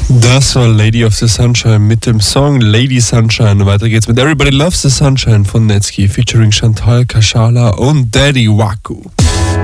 Das war Lady of the Sunshine mit dem Song Lady Sunshine. Weiter geht's mit Everybody Loves the Sunshine von Netsky featuring Chantal Kashala und Daddy Waku.